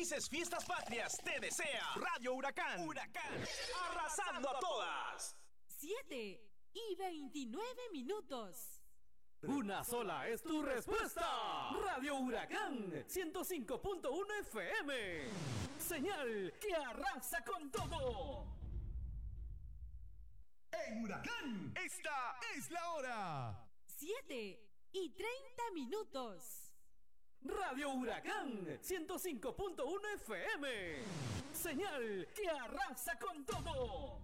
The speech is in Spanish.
Felices Fiestas Patrias te desea Radio Huracán. Huracán, arrasando a todas. 7:29. Una sola es tu respuesta. Radio Huracán 105.1 FM. Señal que arrasa con todo. En Huracán, esta es la hora. 7:30. Radio Huracán 105.1 FM. Señal que arrasa con todo.